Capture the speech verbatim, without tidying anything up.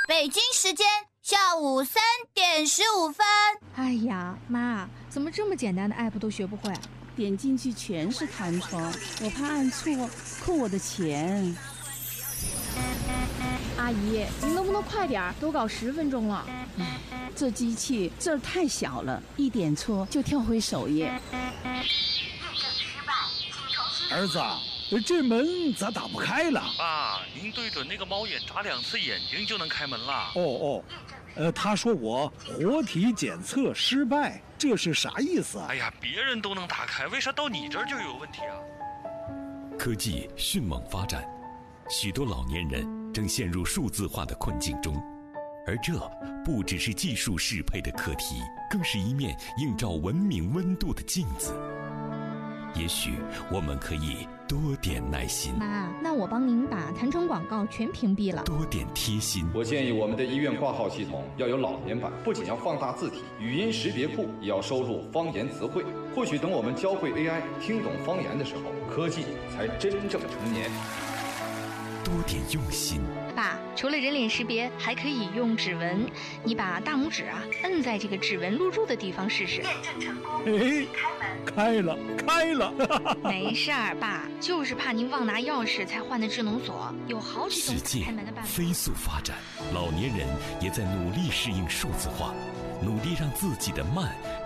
北京时间下午三点十五分。 哎呀，妈，怎么这么简单的 app 都学不会？ 点进去全是弹窗，我怕按错扣我的钱。 阿姨，您能不能快点？都搞十分钟了。 唉，这机器字儿太小了，一点错就跳回首页。 儿子，这门咋打不开了？ 爸，您对准那个猫眼眨两次眼睛就能开门了。 哦哦，呃，他说我活体检测失败，这是啥意思啊？ 哎呀，别人都能打开，为啥到你这儿就有问题啊？ 科技迅猛发展，许多老年人正陷入数字化的困境中，而这不只是技术适配的课题，更是一面映照文明温度的镜子。也许我们可以多点耐心。 妈，那我帮您把弹窗广告全屏蔽了。 多点贴心。 我建议我们的医院挂号系统要有老年版，不仅要放大字体，语音识别库也要收录方言词汇。或许等我们教会 A I 听懂方言的时候，科技才真正成年。 多点用心。 爸，除了人脸识别，还可以用指纹。你把大拇指啊摁在这个指纹录入的地方试试。 验证成功， 哎， 开门。 开了，开了！ 没事儿，爸，就是怕您忘拿钥匙才换的智能锁，有好几种世界开门的办法。 飞速发展，老年人也在努力适应数字化，努力让自己的慢